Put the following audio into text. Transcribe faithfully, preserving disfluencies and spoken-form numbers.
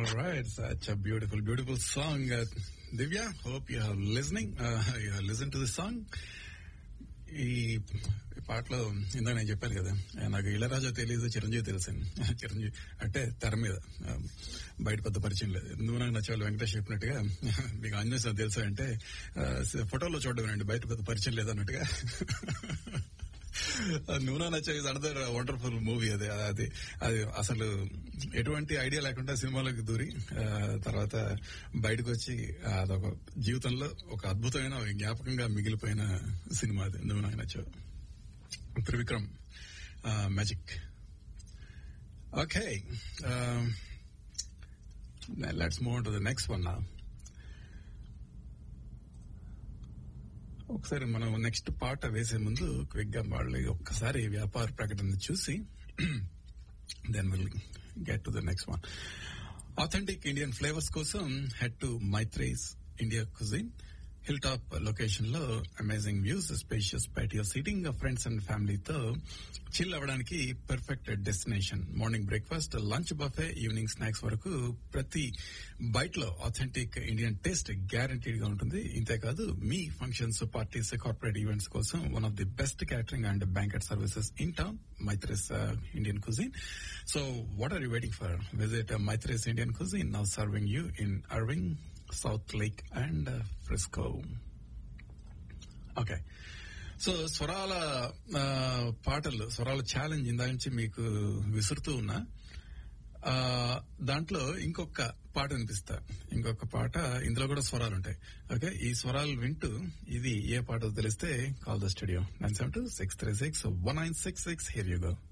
All right, such a beautiful, beautiful song. Uh, Divya, hope you are listening. Uh, you have listened to the song. ఈ పాటలో ఇందా నేను చెప్పాను కదా, నాకు ఇళరాజా తెలియదు, చిరంజీవి తెలుసు. చిరంజీవి అంటే తెర మీద, బయట పెద్ద పరిచయం లేదు. నువ్వు నాకు నచ్చేవాళ్ళు వెంకటేష్ చెప్పినట్టుగా మీకు ఆంజనేయ స్వామి తెలుసా అంటే ఫోటోలో చూడడం, బయట పెద్ద పరిచయం లేదు అన్నట్టుగా. నువ్వు నా నచ్చే అనదర్ వండర్ఫుల్ మూవీ. అది అది అది అసలు ఎటువంటి ఐడియా లేకుండా సినిమాలోకి దూరి తర్వాత బయటకు వచ్చి అదొక జీవితంలో ఒక అద్భుతమైన జ్ఞాపకంగా మిగిలిపోయిన సినిమా అది నువ్వు నాకు నచ్చావు. Trivikram magic. Okay, let's move on to the next one. ఒకసారి మనం నెక్స్ట్ పాట వేసే ముందు క్విక్ గా వాళ్ళు ఒక్కసారి వ్యాపార ప్రకటన చూసి then will get to the next one. Authentic Indian flavours కోసం head to Maitri's India cuisine. Hill top location లో amazing views, spacious patio seating, friends and ఫ్యామిలీతో చిల్ అవ్వడానికి perfect destination. Morning breakfast, lunch buffet, evening snacks వరకు ప్రతి byte లో authentic Indian taste guaranteed గా ఉంటుంది. ఇంతేకాదు మీ functions, parties, corporate events కోసం one of the best catering and banquet services in town, Maitri's Indian cuisine. So what are you waiting for? Visit Maitri's Indian cuisine, now serving you in Irving, south lake and Frisco. Okay, so స్వరాల పాటలు, స్వరాల challenge ఇందా నుంచి మీకు విసురుతూ ఉన్నా. దాంట్లో ఇంకొక పాట వినిపిస్తా, ఇంకొక పాట, ఇందులో కూడా స్వరాలు ఉంటాయి. ఓకే, ఈ స్వరాలు వింటూ ఇది ఏ పాట తెలిస్తే call the studio nine seven two six three six one nine six six. Here you go.